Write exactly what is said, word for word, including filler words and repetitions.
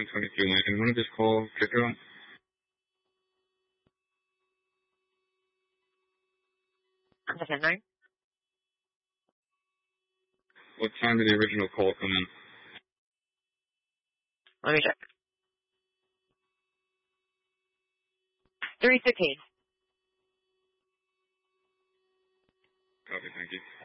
seven twenty-three Lincoln. When did this call kick out? ten nine. What time did the original call come in? Let me check. three fifteen. Copy, thank you.